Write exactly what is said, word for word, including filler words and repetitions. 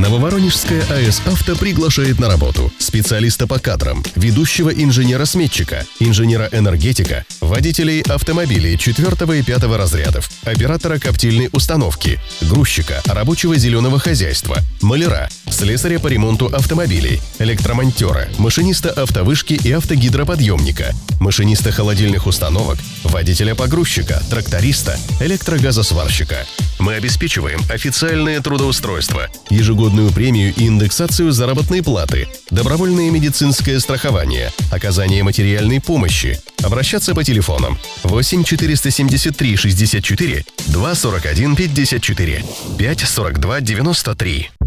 Нововоронежская АЭС «Авто» приглашает на работу специалиста по кадрам, ведущего инженера-сметчика, инженера-энергетика, водителей автомобилей четвертого и пятого разрядов, оператора коптильной установки, грузчика, рабочего зеленого хозяйства, маляра, слесаря по ремонту автомобилей, электромонтера, машиниста автовышки и автогидроподъемника, машиниста холодильных установок, водителя-погрузчика, тракториста, электрогазосварщика. Мы обеспечиваем официальное трудоустройство, ежегодную премию и индексацию заработной платы, добровольное медицинское страхование, оказание материальной помощи. Обращаться по телефонам восемь четыреста семьдесят три шестьдесят четыре два сорок один пятьдесят четыре пять сорок два девяносто три.